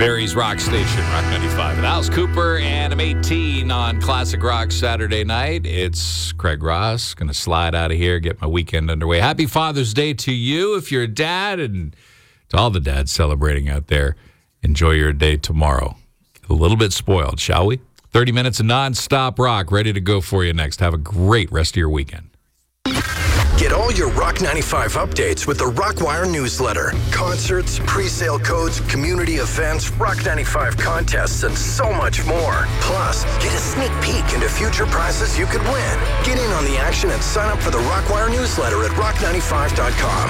Barry's Rock Station, Rock 95. With Alice Cooper and I'm 18 on Classic Rock Saturday night. It's Craig Ross. Going to slide out of here, get my weekend underway. Happy Father's Day to you if you're a dad, and to all the dads celebrating out there. Enjoy your day tomorrow. A little bit spoiled, shall we? 30 minutes of nonstop rock ready to go for you next. Have a great rest of your weekend. Get all your Rock 95 updates with the Rockwire newsletter. Concerts, pre-sale codes, community events, Rock 95 contests, and so much more. Plus, get a sneak peek into future prizes you could win. Get in on the action and sign up for the Rockwire newsletter at rock95.com.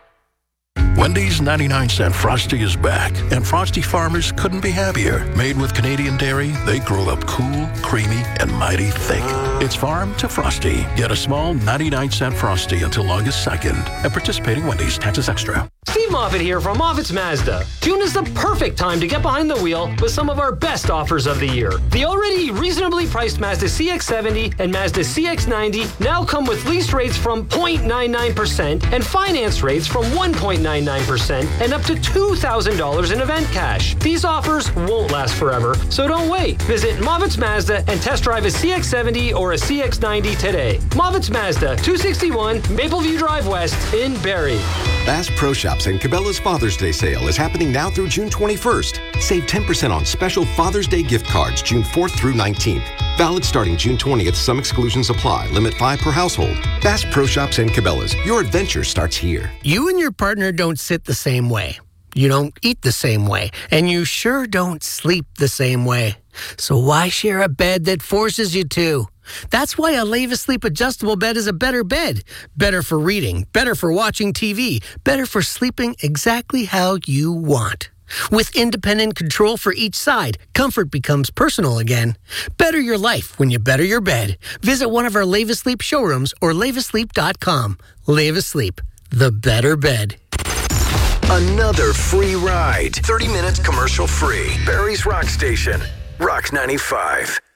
Wendy's 99-cent Frosty is back, and Frosty farmers couldn't be happier. Made with Canadian dairy, they grow up cool, creamy, and mighty thick. It's farm to Frosty. Get a small 99-cent Frosty until August 2nd at participating Wendy's. Taxes extra. Steve Moffitt here from Moffitt's Mazda. June is the perfect time to get behind the wheel with some of our best offers of the year. The already reasonably priced Mazda CX-70 and Mazda CX-90 now come with lease rates from 0.99% and finance rates from 1.99% and up to $2,000 in event cash. These offers won't last forever, so don't wait. Visit Moffitt's Mazda and test drive a CX-70 or a CX-90 today. Moffitt's Mazda, 261 Mapleview Drive West in Barrie. Bass Pro Shops and Cabela's Father's Day sale is happening now through June 21st. Save 10% on special Father's Day gift cards June 4th through 19th. Valid starting June 20th. Some exclusions apply. Limit 5 per household. Bass Pro Shops and Cabela's. Your adventure starts here. You and your partner don't sit the same way. You don't eat the same way. And you sure don't sleep the same way. So why share a bed that forces you to? That's why a Leva Sleep adjustable bed is a better bed. Better for reading, better for watching TV, better for sleeping exactly how you want. With independent control for each side, comfort becomes personal again. Better your life when you better your bed. Visit one of our Leva Sleep showrooms or levasleep.com. Leva Sleep, the better bed. Another free ride. 30 minutes commercial free. Barry's Rock Station. Rock 95.